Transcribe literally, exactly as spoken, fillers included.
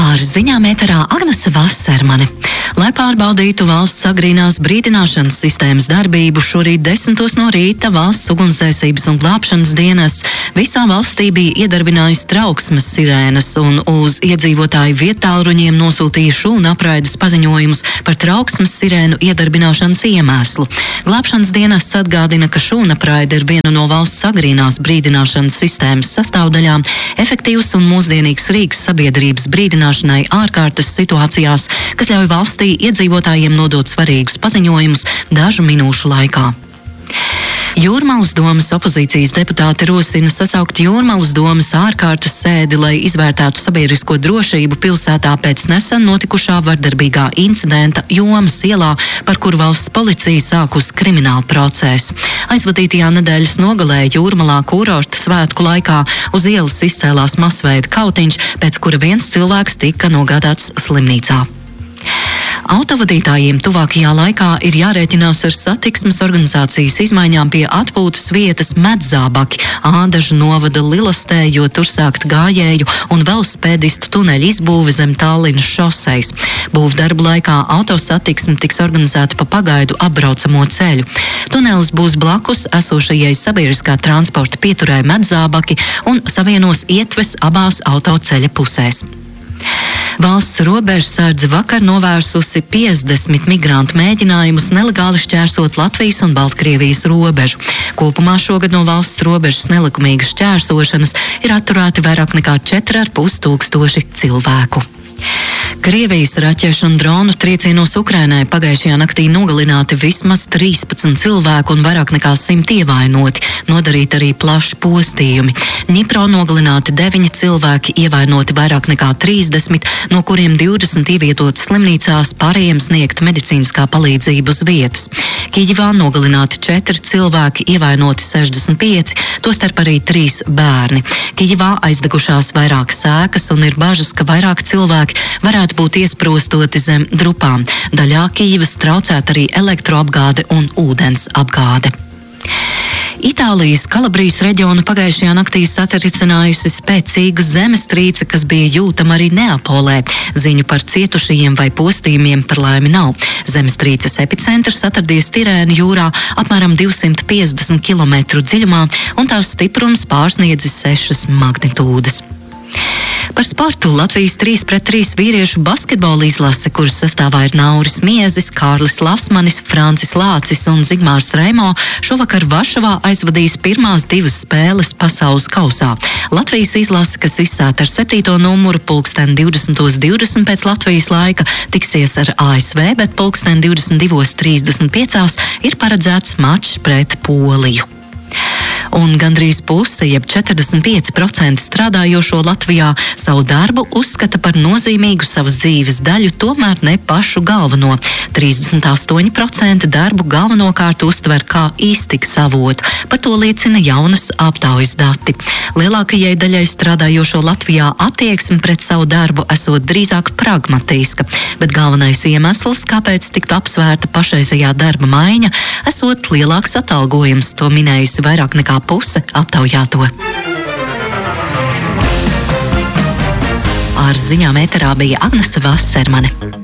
Ar ziņām ēterā Agnese Vasermane. Lai pārbaudītu valsts agrīnās brīdināšanas sistēmas darbību, šorīt desmitos no rīta valsts ugunsdzēsības un glābšanas dienas visā valstī bija iedarbinājis trauksmes sirēnas un uz iedzīvotāju viettālruņiem nosūtīja šūnu apraides paziņojumus par trauksmes sirēnu iedarbināšanas iemeslu. Glābšanas dienas atgādina, ka šūna apraide ir viena no valsts agrīnās brīdināšanas sistēmas sastāvdaļām, efektīvs un mūsdienīgs rīks sabiedrības brīdināšanai ārkārtas situācijās, kas ļauj valstī iedzīvotājiem nodot svarīgus paziņojumus dažu minūšu laikā. Jūrmalas domes opozīcijas deputāti rosina sasaukt Jūrmalas domes ārkārtas sēdi, lai izvērtētu sabiedrisko drošību pilsētā pēc nesen notikušā vardarbīgā incidenta Jomas ielā, par kuru valsts policija sākus kriminālu procesu. Aizvadītajā nedēļas nogalē Jūrmalā kurorta svētku laikā uz ielas izcēlās masveida kautiņš, pēc kura viens cilvēks tika nogādāts slimnīcā. Autovadītājiem tuvākajā laikā ir jārēķinās ar satiksmes organizācijas izmaiņām pie atpūtas vietas Medzābaki, Ādažu novada Lilastē, jo tur sākt gājēju un velospēdistu tuneļu izbūve zem Tallinas šosejas. Būvdarbu laikā autosatiksme tiks organizēta pa pagaidu apbraucamo ceļu. Tunelis būs blakus esošajai sabiedriskā transporta pieturai Medzābaki un savienos ietves abās autoceļa pusēs. Valsts robežsardze vakar novērsusi piecdesmit migrantu mēģinājumus nelegāli šķērsot Latvijas un Baltkrievijas robežu. Kopumā šogad no valsts robežas nelikumīgas šķērsošanas ir atturēti vairāk nekā četri ar pus tūkstoši cilvēku. Krievijas raķešu un dronu triecienos Ukrainai pagājušajā naktī nogalināti vismaz trīspadsmit cilvēku un vairāk nekā simt ievainoti, nodarīti arī plaši postījumi. Ņipro nogalināti deviņi cilvēki, ievainoti vairāk nekā trīsdesmit, no kuriem divdesmit ievietoti slimnīcās, pārējiem sniegt medicīniskā palīdzība uz vietas. Kijivā nogalināti četri cilvēki, ievainoti sešdesmit pieci, tostarp arī trīs bērni. Kijivā aizdegušās vairākas ēkas un ir bažas, ka vairāk cilvēki varētu būt iesprostoti zem drupām. Daļā Kijivas traucēt arī elektroapgāde un ūdens apgāde. Itālijas Kalabrijas reģionu pagājušajā naktī satricinājusi spēcīga zemestrīce, kas bija jūtama arī Neapolē. Ziņu par cietušajiem vai postījumiem par laimi nav. Zemestrīces epicentrs atradies Tirēnu jūrā apmēram divsimt piecdesmit kilometru dziļumā, un tās stiprums pārsniedzis sešas magnitūdas. Par sportu Latvijas trīs pret trīs vīriešu basketbola izlase, kuras sastāvā ir Nauris Miezis, Kārlis Lasmanis, Francis Lācis un Zigmārs Reimo, šovakar Varšavā aizvadīs pirmās divas spēles pasaules kausā. Latvijas izlase, kas izsēta ar septīto numuru, pulksten divdesmitos divdesmit pēc Latvijas laika, tiksies ar A S V, bet pulksten divdesmit divos trīsdesmit pieci ir paredzēts mačs pret Poliju. Un gandrīz puse, jeb četrdesmit pieci procenti strādājošo Latvijā savu darbu uzskata par nozīmīgu savas dzīves daļu, tomēr ne pašu galveno. trīsdesmit astoņi procenti darbu galvenokārt uztver kā iztikas avotu. Par to liecina jaunas aptaujas dati. Lielākajai daļai strādājošo Latvijā attieksme pret savu darbu esot drīzāk pragmatiska, bet galvenais iemesls, kāpēc tiktu apsvērta pašreizējā darba maiņa, esot lielāks atalgojums, to minējusi vairāk nekā puse aptaujāto. Ar ziņām ēterā bija Agnese Vasermane.